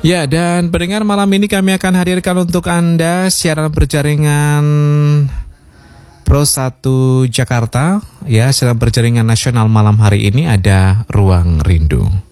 Ya, dan pendengar, malam ini kami akan hadirkan untuk Anda siaran berjaringan Pro 1 Jakarta. Ya, siaran berjaringan nasional malam hari ini ada Ruang Rindu.